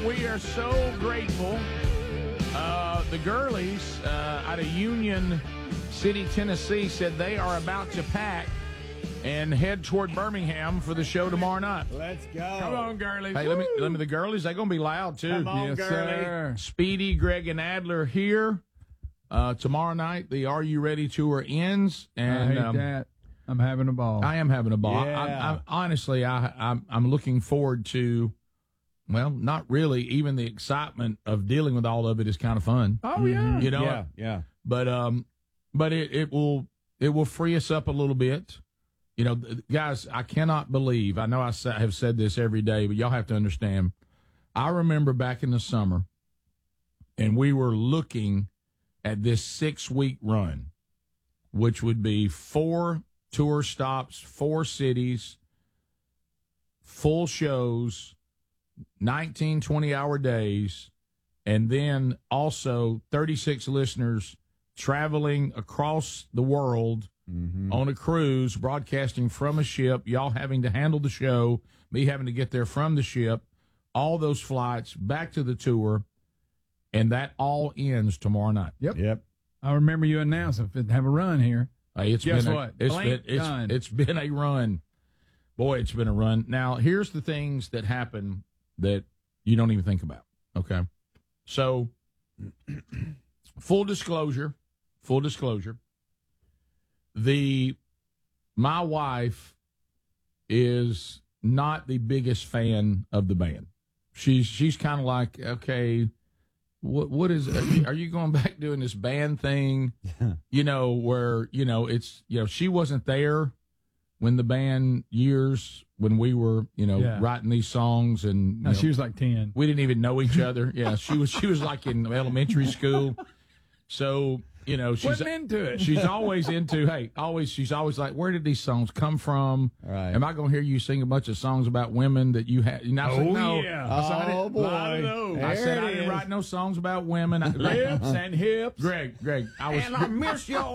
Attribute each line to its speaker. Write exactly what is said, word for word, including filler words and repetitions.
Speaker 1: We are so grateful. Uh, the girlies uh, out of Union City, Tennessee, said they are about to pack and head toward Birmingham for the show tomorrow night.
Speaker 2: Let's go.
Speaker 1: Come on, girlies. Hey, let me, let me, the girlies, they're going to be loud, too.
Speaker 2: Come on,
Speaker 1: yes,
Speaker 2: girlie.
Speaker 1: Sir. Speedy, Greg, and Adler here. Uh, tomorrow night, the Are You Ready tour ends. And,
Speaker 3: I hate
Speaker 1: um,
Speaker 3: that. I'm having a ball.
Speaker 1: I am having a ball.
Speaker 2: Yeah.
Speaker 1: I, I, I, honestly, I, I'm, I'm looking forward to, well, not really. Even the excitement of dealing with all of it is kind of fun.
Speaker 3: Oh, yeah.
Speaker 1: You know?
Speaker 2: Yeah, yeah.
Speaker 1: But, um, but it, it will, it will free us up a little bit. You know, guys, I cannot believe, I know I have said this every day, but y'all have to understand. I remember back in the summer, and we were looking at this six-week run, which would be four tour stops, four cities, full shows, nineteen, twenty-hour days, and then also thirty-six listeners traveling across the world mm-hmm. on a cruise, broadcasting from a ship, y'all having to handle the show, me having to get there from the ship, all those flights, back to the tour, and that all ends tomorrow night.
Speaker 3: Yep.
Speaker 2: Yep.
Speaker 3: I remember you announced if it have a run here.
Speaker 1: Hey, it's
Speaker 3: Guess
Speaker 1: been a,
Speaker 3: what?
Speaker 1: It's
Speaker 3: Blank
Speaker 1: been, it's,
Speaker 3: done.
Speaker 1: it's been a run. Boy, it's been a run. Now, here's the things that happen that you don't even think about, okay? So, full disclosure, full disclosure, the my wife is not the biggest fan of the band. She's she's kind of like, okay, what what is are you, are you going back doing this band thing? You know, where you know it's you know she wasn't there when the band years when we were you know
Speaker 3: Yeah.
Speaker 1: writing these songs and you
Speaker 3: No,
Speaker 1: know,
Speaker 3: she was like ten.
Speaker 1: we didn't even know each other. Yeah, she was she was like in elementary school. So, you know, she's
Speaker 3: Wasn't into it.
Speaker 1: She's always into, hey, always she's always like, where did these songs come from?
Speaker 2: Right.
Speaker 1: Am I going to hear you sing a bunch of songs about women that you had? And I said,
Speaker 3: Oh,
Speaker 1: no.
Speaker 3: yeah.
Speaker 1: I said, I
Speaker 2: Oh,
Speaker 1: didn't-
Speaker 2: boy.
Speaker 3: lot of those.
Speaker 1: I
Speaker 2: There
Speaker 1: said
Speaker 2: it
Speaker 1: I didn't
Speaker 2: is.
Speaker 1: write no songs about women. I,
Speaker 3: Lips and hips.
Speaker 1: Greg, Greg, I was
Speaker 3: And I miss your